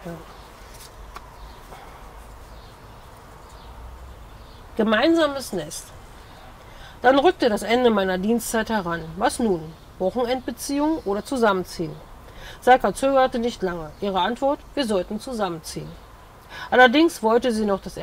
Ja. Gemeinsames Nest. Dann rückte das Ende meiner Dienstzeit heran. Was nun? Wochenendbeziehung oder zusammenziehen? Salka zögerte nicht lange. Ihre Antwort: Wir sollten zusammenziehen. Allerdings wollte sie noch das